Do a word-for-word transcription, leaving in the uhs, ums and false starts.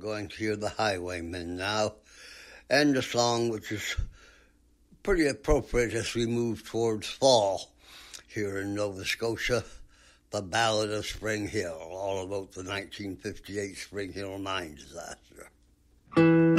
going to hear The Highwaymen now, and a song which is pretty appropriate as we move towards fall here in Nova Scotia, The Ballad of Spring Hill, all about the nineteen fifty-eight Spring Hill mine disaster.